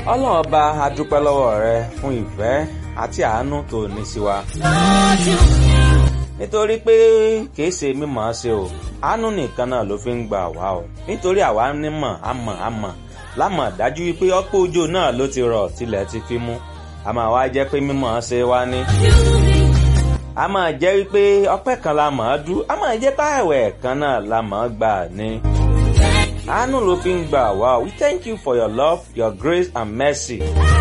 ọlọ́run ọba a dúpẹ́ lọ́wọ́ rẹ fún ìfẹ́ àti àánú tó ní sí wa. nítorí pé kìí ṣe mímọ̀ ọ́ ṣe o àánú nìkan náà ló fi ń gbà wá o nítorí àwa nímọ̀ àmọ̀ lámọ̀ dájú wípé ọ̀pọ̀ òjò náà ló ti rọ̀ tilẹ̀ ti fi mú a máa wá jẹ́ pé mímọ̀ ọ́ ṣe wá ní. a máa jẹ́ wípé ọpẹ́ kan la mọ̀ ọ́ dú a máa jẹ́ páàwẹ̀ kan náà la mọ̀ ọ́ gbà ní. àánú ló fi ń gbà wá o. We thank you for your love, your grace and mercy.